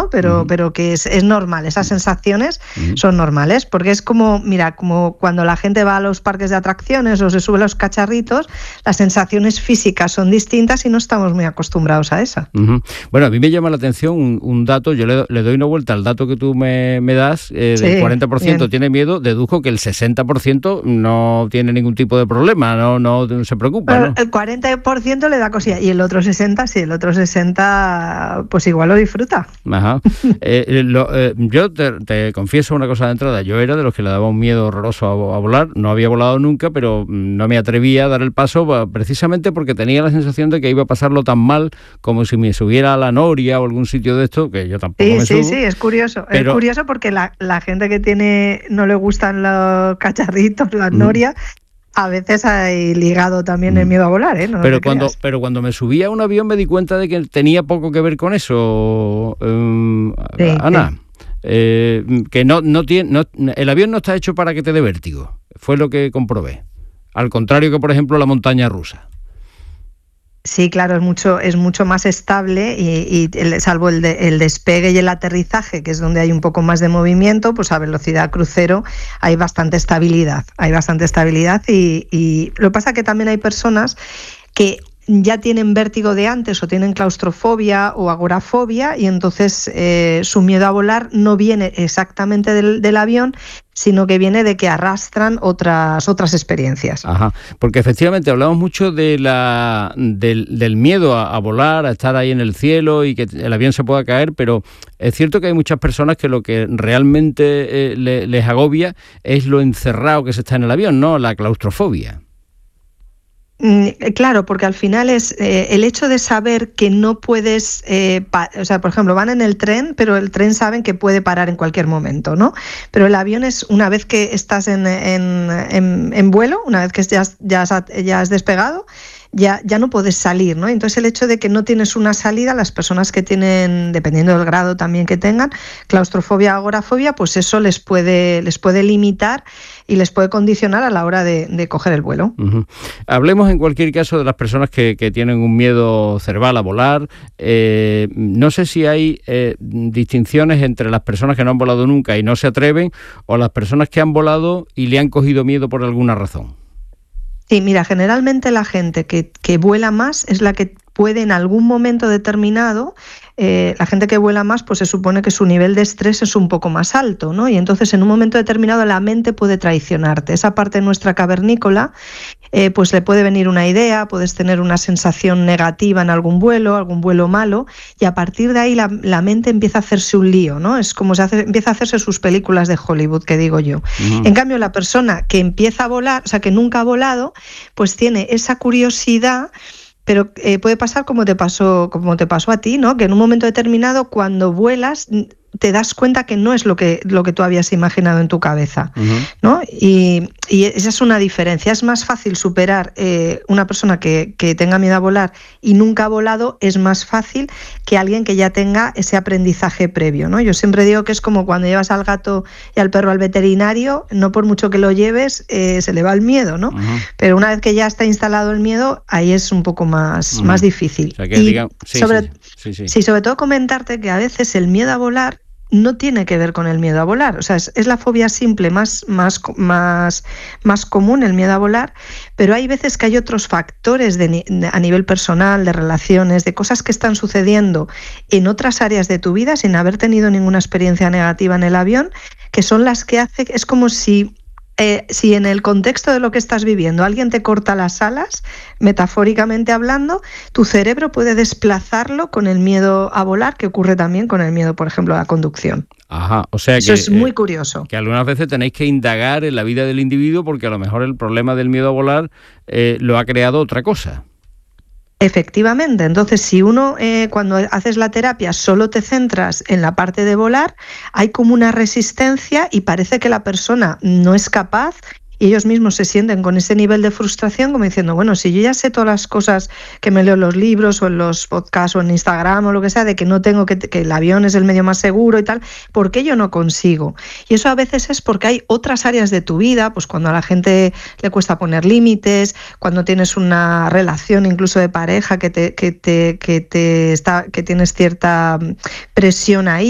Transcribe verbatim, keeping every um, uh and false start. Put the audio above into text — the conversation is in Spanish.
¿no? Pero, uh-huh. pero que es, es normal, esas sensaciones uh-huh. son normales, porque es como, mira, como cuando la gente va a los parques de atracciones o se sube a los cacharritos, las sensaciones físicas son distintas y no estamos muy acostumbrados a esa. Uh-huh. Bueno, a mí me llama la atención un, un dato, yo le, le doy una vuelta al dato que tú me, me das, eh, del sí, cuarenta por ciento bien. Tiene miedo, deduzco que el sesenta por ciento no tiene ningún tipo de problema, no, no, no se preocupa, pero ¿no? El cuarenta por ciento le da cosilla y el otro sesenta por ciento, sí, el otro sesenta por ciento pues igual lo disfruta. Ajá. Eh, lo, eh, yo te, te confieso una cosa de entrada, yo era de los que le daba un miedo horroroso a, a volar, no había volado nunca, pero no me atrevía a dar el paso precisamente porque tenía la sensación de que iba a pasarlo tan mal como si me subiera a la Noria o algún sitio de esto, que yo tampoco sí, me sí, subo. Sí, sí, es curioso, pero... es curioso porque la, la gente que tiene no le gustan los cacharritos, las mm. norias, a veces hay ligado también el miedo a volar, ¿eh? No pero, cuando, pero cuando me subí a un avión me di cuenta de que tenía poco que ver con eso, um, sí, Ana. Sí. Eh, que no, no tiene, no, el avión no está hecho para que te dé vértigo, fue lo que comprobé. Al contrario que, por ejemplo, la montaña rusa. Sí, claro, es mucho, es mucho más estable y, y el, salvo el, de, el despegue y el aterrizaje, que es donde hay un poco más de movimiento, pues a velocidad crucero hay bastante estabilidad, hay bastante estabilidad y, y lo que pasa es que también hay personas que ya tienen vértigo de antes o tienen claustrofobia o agorafobia y entonces eh, su miedo a volar no viene exactamente del, del avión, sino que viene de que arrastran otras otras experiencias. Ajá, porque efectivamente hablamos mucho de la del, del miedo a, a volar, a estar ahí en el cielo y que el avión se pueda caer, pero es cierto que hay muchas personas que lo que realmente eh, le, les agobia es lo encerrado que se está en el avión, ¿no? La claustrofobia. Claro, porque al final es eh, el hecho de saber que no puedes, eh, pa- o sea, por ejemplo, van en el tren, pero el tren saben que puede parar en cualquier momento, ¿no? Pero el avión es una vez que estás en, en, en, en vuelo, una vez que ya has, ya has, ya has despegado, ya, ya no puedes salir, ¿no? Entonces el hecho de que no tienes una salida, las personas que tienen, dependiendo del grado también que tengan, claustrofobia, agorafobia, pues eso les puede, les puede limitar y les puede condicionar a la hora de, de coger el vuelo. Uh-huh. Hablemos en cualquier caso de las personas que, que tienen un miedo cerval a volar. Eh, no sé si hay eh, distinciones entre las personas que no han volado nunca y no se atreven o las personas que han volado y le han cogido miedo por alguna razón. Sí, mira, generalmente la gente que, que vuela más es la que puede en algún momento determinado, eh, la gente que vuela más, pues se supone que su nivel de estrés es un poco más alto, ¿no? Y entonces en un momento determinado la mente puede traicionarte. Esa parte nuestra cavernícola, eh, pues le puede venir una idea, puedes tener una sensación negativa en algún vuelo, algún vuelo malo, y a partir de ahí la, la mente empieza a hacerse un lío, ¿no? Es como se hace, empieza a hacerse sus películas de Hollywood, que digo yo. Uh-huh. En cambio, la persona que empieza a volar, o sea, que nunca ha volado, pues tiene esa curiosidad. Pero eh, puede pasar como te pasó, como te pasó a ti, ¿no? Que en un momento determinado, cuando vuelas, te das cuenta que no es lo que, lo que tú habías imaginado en tu cabeza, uh-huh. ¿no? Y, y esa es una diferencia. Es más fácil superar eh, una persona que, que tenga miedo a volar y nunca ha volado, es más fácil que alguien que ya tenga ese aprendizaje previo, ¿no? Yo siempre digo que es como cuando llevas al gato y al perro al veterinario, no por mucho que lo lleves, eh, se le va el miedo, ¿no? Uh-huh. Pero una vez que ya está instalado el miedo, ahí es un poco más, uh-huh. más difícil. O sea, que y diga... sí, sobre, sí, sí, sí. sí, sobre todo comentarte que a veces el miedo a volar no tiene que ver con el miedo a volar, o sea, es, es la fobia simple más, más, más, más común, el miedo a volar, pero hay veces que hay otros factores de, de, a nivel personal, de relaciones, de cosas que están sucediendo en otras áreas de tu vida sin haber tenido ninguna experiencia negativa en el avión, que son las que hace, es como si... Eh, si en el contexto de lo que estás viviendo alguien te corta las alas, metafóricamente hablando, tu cerebro puede desplazarlo con el miedo a volar, que ocurre también con el miedo, por ejemplo, a la conducción. Ajá, o sea Eso que, es muy eh, curioso. Que algunas veces tenéis que indagar en la vida del individuo porque a lo mejor el problema del miedo a volar eh, lo ha creado otra cosa. Efectivamente, entonces si uno eh, cuando haces la terapia solo te centras en la parte de volar, hay como una resistencia y parece que la persona no es capaz y ellos mismos se sienten con ese nivel de frustración como diciendo, bueno, si yo ya sé todas las cosas que me leo en los libros o en los podcasts o en Instagram o lo que sea, de que no tengo que, que el avión es el medio más seguro y tal, ¿por qué yo no consigo? Y eso a veces es porque hay otras áreas de tu vida, pues cuando a la gente le cuesta poner límites, cuando tienes una relación incluso de pareja que te, que te, que te está, que tienes cierta presión ahí,